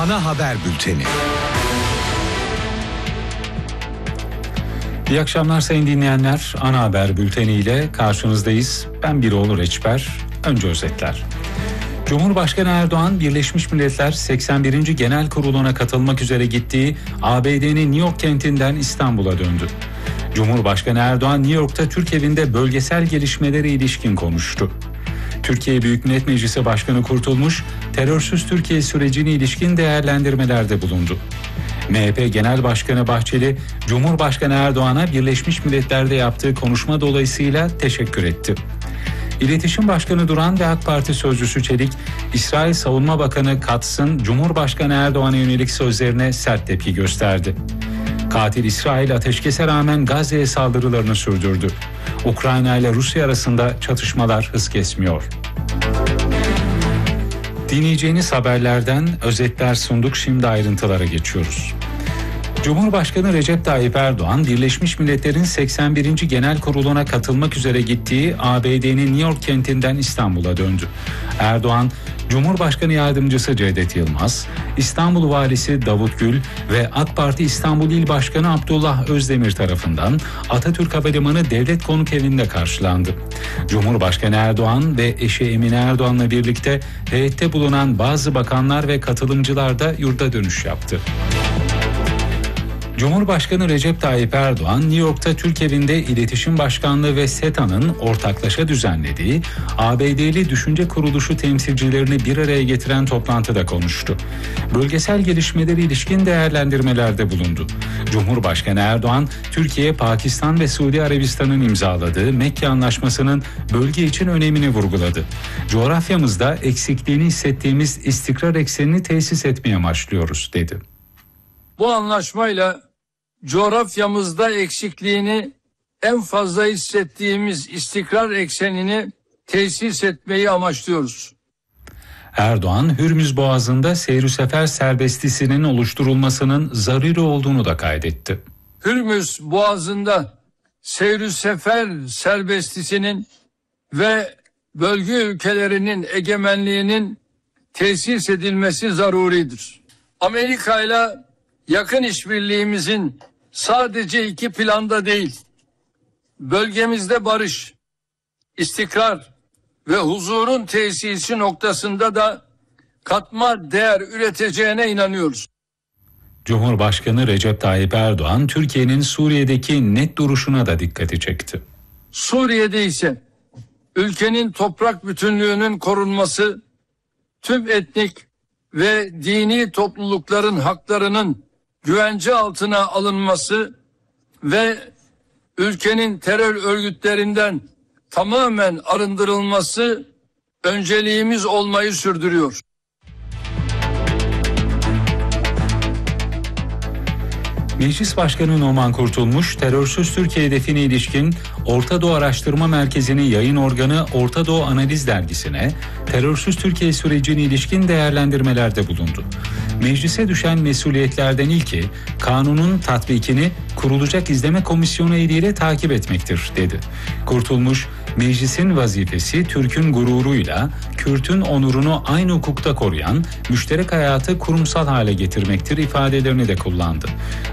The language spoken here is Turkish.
Ana haber bülteni. İyi akşamlar sayın dinleyenler. Ana haber bülteniyle karşınızdayız. Ben Biroğlu Reçber. Önce özetler. Cumhurbaşkanı Erdoğan, Birleşmiş Milletler 81. Genel Kurulu'na katılmak üzere gittiği ABD'nin New York kentinden İstanbul'a döndü. Cumhurbaşkanı Erdoğan, New York'ta Türk Evi'nde bölgesel gelişmelere ilişkin konuştu. Türkiye Büyük Millet Meclisi Başkanı Kurtulmuş, terörsüz Türkiye sürecine ilişkin değerlendirmelerde bulundu. MHP Genel Başkanı Bahçeli, Cumhurbaşkanı Erdoğan'a Birleşmiş Milletler'de yaptığı konuşma dolayısıyla teşekkür etti. İletişim Başkanı Duran ve AK Parti Sözcüsü Çelik, İsrail Savunma Bakanı Katz'ın Cumhurbaşkanı Erdoğan'a yönelik sözlerine sert tepki gösterdi. Katil İsrail ateşkese rağmen Gazze'ye saldırılarını sürdürdü. Ukrayna ile Rusya arasında çatışmalar hız kesmiyor. Dinleyeceğiniz haberlerden özetler sunduk, şimdi ayrıntılara geçiyoruz. Cumhurbaşkanı Recep Tayyip Erdoğan, Birleşmiş Milletler'in 81. Genel Kurulu'na katılmak üzere gittiği ABD'nin New York kentinden İstanbul'a döndü. Erdoğan, Cumhurbaşkanı Yardımcısı Cevdet Yılmaz, İstanbul Valisi Davut Gül ve AK Parti İstanbul İl Başkanı Abdullah Özdemir tarafından Atatürk Havalimanı Devlet Konuk Evi'nde karşılandı. Cumhurbaşkanı Erdoğan ve eşi Emine Erdoğan'la birlikte heyette bulunan bazı bakanlar ve katılımcılar da yurda dönüş yaptı. Cumhurbaşkanı Recep Tayyip Erdoğan, New York'ta Türk Evi'nde İletişim Başkanlığı ve SETA'nın ortaklaşa düzenlediği ABD'li Düşünce Kuruluşu temsilcilerini bir araya getiren toplantıda konuştu. Bölgesel gelişmelere ilişkin değerlendirmelerde bulundu. Cumhurbaşkanı Erdoğan, Türkiye, Pakistan ve Suudi Arabistan'ın imzaladığı Mekke Anlaşması'nın bölge için önemini vurguladı. Coğrafyamızda eksikliğini hissettiğimiz istikrar eksenini tesis etmeye amaçlıyoruz, dedi. Bu anlaşmayla coğrafyamızda eksikliğini en fazla hissettiğimiz istikrar eksenini tesis etmeyi amaçlıyoruz. Erdoğan, Hürmüz Boğazı'nda seyr-ü sefer serbestisinin oluşturulmasının zaruri olduğunu da kaydetti. Hürmüz Boğazı'nda seyr-ü sefer serbestisinin ve bölge ülkelerinin egemenliğinin tesis edilmesi zaruridir. Amerika ile yakın işbirliğimizin sadece iki planda değil, bölgemizde barış, istikrar ve huzurun tesisi noktasında da katma değer üreteceğine inanıyoruz. Cumhurbaşkanı Recep Tayyip Erdoğan, Türkiye'nin Suriye'deki net duruşuna da dikkati çekti. Suriye'de ise ülkenin toprak bütünlüğünün korunması, tüm etnik ve dini toplulukların haklarının güvence altına alınması ve ülkenin terör örgütlerinden tamamen arındırılması önceliğimiz olmayı sürdürüyor. Meclis Başkanı Numan Kurtulmuş, terörsüz Türkiye hedefine ilişkin Orta Doğu Araştırma Merkezi'nin yayın organı Orta Doğu Analiz Dergisi'ne terörsüz Türkiye sürecine ilişkin değerlendirmelerde bulundu. Meclise düşen mesuliyetlerden ilki, kanunun tatbikini kurulacak izleme komisyonu eliyle takip etmektir, dedi. Kurtulmuş, meclisin vazifesi Türk'ün gururuyla Kürt'ün onurunu aynı hukukta koruyan müşterek hayatı kurumsal hale getirmektir ifadelerini de kullandı.